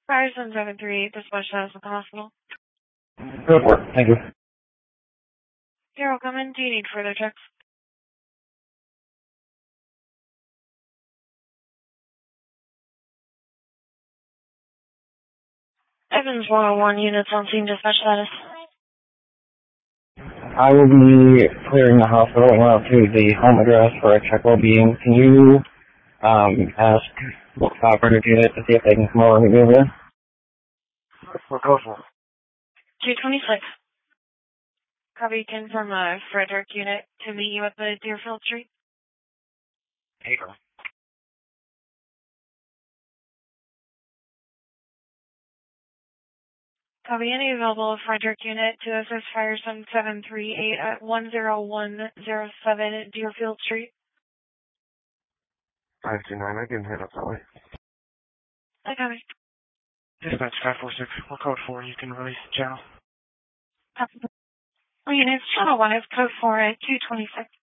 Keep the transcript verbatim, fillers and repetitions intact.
Fire seven seven three eight, dispatch status at the hospital. Good work. Thank you. You're welcome in. Do you need further checks? Evans one oh one units on scene, dispatch status. I will be clearing the hospital and out to the home address for a check well-being. Can you um, ask the operator unit to see if they can come over and meet me over there? What code for? two twenty-six. Copy, confirm a Frederick unit to meet you at the Deerfield Street. Hey, Copy, any available Frederick unit to assist Fire seven seven three eight at one oh one oh seven Deerfield Street. five two nine, I didn't head up that way. I copy. Dispatch five four six, what code for? You can release the channel. Copy. Units channel one is code four at two twenty-six.